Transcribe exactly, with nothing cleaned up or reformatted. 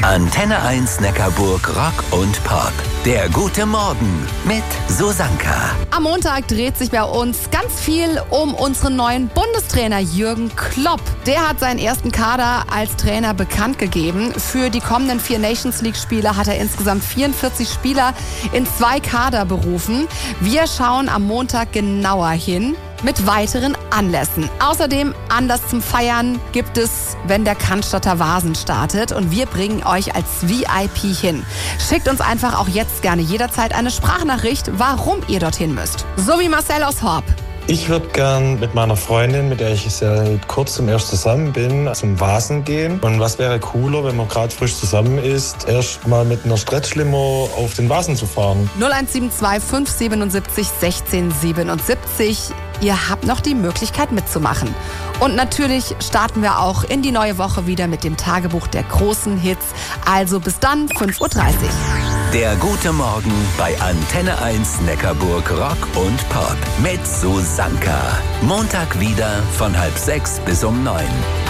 Antenne eins Neckarburg Rock und Pop. Der gute Morgen mit Susanka. Am Montag dreht sich bei uns ganz viel um unseren neuen Bundestrainer Jürgen Klopp. Der hat seinen ersten Kader als Trainer bekannt gegeben. Für die kommenden vier Nations League Spiele hat er insgesamt vierundvierzig Spieler in zwei Kader berufen. Wir schauen am Montag genauer hin mit weiteren Anlässen. Außerdem Anlass zum Feiern gibt es, wenn der Cannstatter Vasen startet, und wir bringen euch als V I P hin. Schickt uns einfach auch jetzt gerne jederzeit eine Sprachnachricht, warum ihr dorthin müsst. So wie Marcel aus Horb. Ich würde gern mit meiner Freundin, mit der ich seit kurzem erst zusammen bin, zum Vasen gehen. Und was wäre cooler, wenn man gerade frisch zusammen ist, erst mal mit einer Stretchlimo auf den Vasen zu fahren? null eins sieben zwei fünf sieben sieben eins sechs sieben sieben. Ihr habt noch die Möglichkeit mitzumachen. Und natürlich starten wir auch in die neue Woche wieder mit dem Tagebuch der großen Hits. Also bis dann, fünf Uhr dreißig. Der gute Morgen bei Antenne eins Neckarburg Rock und Pop mit Susanka. Montag wieder von halb sechs bis um neun.